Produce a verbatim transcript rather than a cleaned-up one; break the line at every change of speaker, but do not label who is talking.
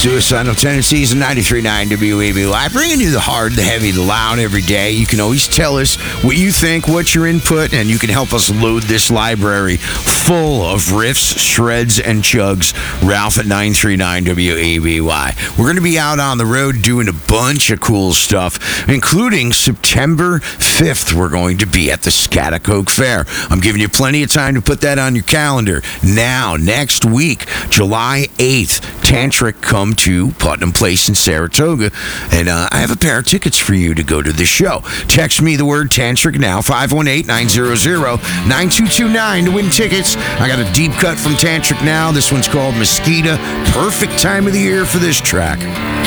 Suicidal Tendencies and ninety-three point nine W A B Y, bringing you the hard, the heavy, the loud every day. You can always tell us what you think, what's your input, and you can help us load this library full of riffs, shreds, and chugs. Ralph at nine three nine W A B Y. We're going to be out on the road doing a bunch of cool stuff, including September fifth. We're going to be at the Scotticoke Fair. I'm giving you plenty of time to put that on your calendar. Now, next week, July eighth, Tantric come to Putnam Place in Saratoga, and uh, I have a pair of tickets for you to go to the show. Text me the word Tantric now, five one eight, nine zero zero, nine two two nine to win tickets. I got a deep cut from Tantric now. This one's called Mosquito. Perfect time of the year for this track.